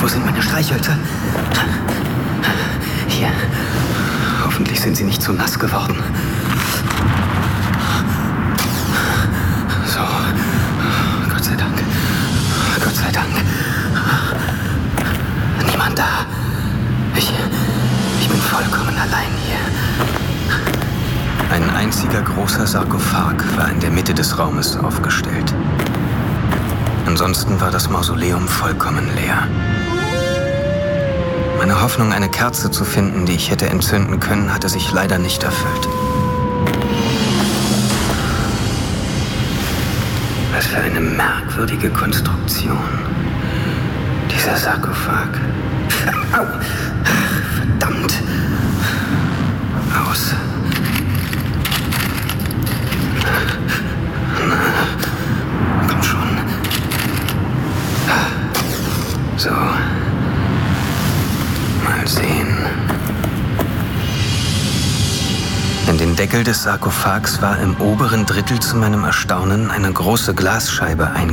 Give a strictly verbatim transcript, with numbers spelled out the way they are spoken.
Wo sind meine Streichhölzer? Hier. Hoffentlich sind sie nicht zu nass geworden. So. Gott sei Dank. Gott sei Dank. Niemand da. Ich... Ich bin vollkommen allein hier. Ein einziger großer Sarkophag war in der Mitte des Raumes aufgestellt. Ansonsten war das Mausoleum vollkommen leer. Meine Hoffnung, eine Kerze zu finden, die ich hätte entzünden können, hatte sich leider nicht erfüllt. Was für eine merkwürdige Konstruktion. Dieser Sarkophag. Au! Verdammt! Aus. Na, komm schon. So. Mal sehen. In den Deckel des Sarkophags war im oberen Drittel zu meinem Erstaunen eine große Glasscheibe eingebaut.